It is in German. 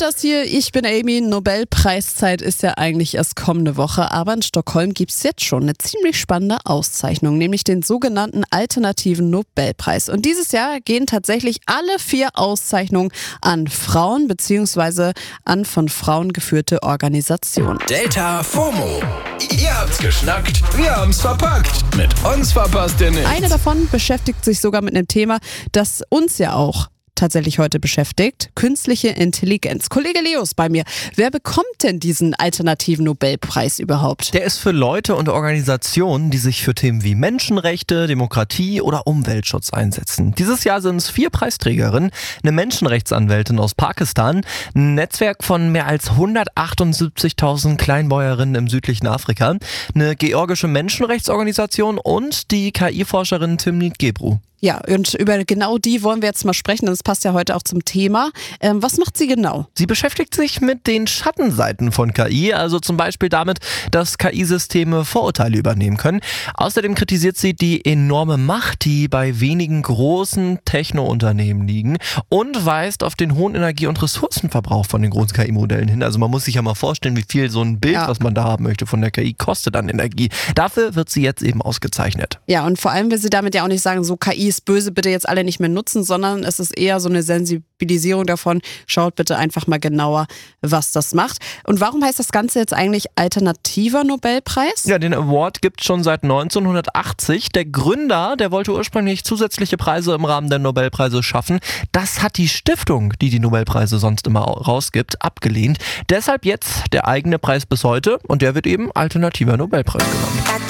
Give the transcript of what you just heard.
Wolters hier, ich bin Amy. Nobelpreiszeit ist ja eigentlich erst kommende Woche, aber in Stockholm gibt es jetzt schon eine ziemlich spannende Auszeichnung, nämlich den sogenannten alternativen Nobelpreis. Und dieses Jahr gehen tatsächlich alle 4 Auszeichnungen an Frauen bzw. an von Frauen geführte Organisationen. Data FOMO. Ihr habt's geschnackt, wir haben's verpackt. Mit uns verpasst ihr nichts. Eine davon beschäftigt sich sogar mit einem Thema, das uns ja auch tatsächlich heute beschäftigt. Künstliche Intelligenz. Kollege Leo ist bei mir. Wer bekommt denn diesen alternativen Nobelpreis überhaupt? Der ist für Leute und Organisationen, die sich für Themen wie Menschenrechte, Demokratie oder Umweltschutz einsetzen. Dieses Jahr sind es 4 Preisträgerinnen, eine Menschenrechtsanwältin aus Pakistan, ein Netzwerk von mehr als 178.000 Kleinbäuerinnen im südlichen Afrika, eine georgische Menschenrechtsorganisation und die KI-Forscherin Timnit Gebru. Ja, und über genau die wollen wir jetzt mal sprechen, das passt ja heute auch zum Thema. Was macht sie genau? Sie beschäftigt sich mit den Schattenseiten von KI, also zum Beispiel damit, dass KI-Systeme Vorurteile übernehmen können. Außerdem kritisiert sie die enorme Macht, die bei wenigen großen Techno-Unternehmen liegen und weist auf den hohen Energie- und Ressourcenverbrauch von den großen KI-Modellen hin. Also man muss sich ja mal vorstellen, wie viel so ein Bild, was man da haben möchte von der KI, kostet an Energie. Dafür wird sie jetzt eben ausgezeichnet. Ja, und vor allem will sie damit ja auch nicht sagen, so KI ist böse, bitte jetzt alle nicht mehr nutzen, sondern es ist eher so eine Sensibilisierung davon. Schaut bitte einfach mal genauer, was das macht. Und warum heißt das Ganze jetzt eigentlich alternativer Nobelpreis? Ja, den Award gibt es schon seit 1980. Der Gründer, der wollte ursprünglich zusätzliche Preise im Rahmen der Nobelpreise schaffen. Das hat die Stiftung, die die Nobelpreise sonst immer rausgibt, abgelehnt. Deshalb jetzt der eigene Preis bis heute und der wird eben alternativer Nobelpreis genannt.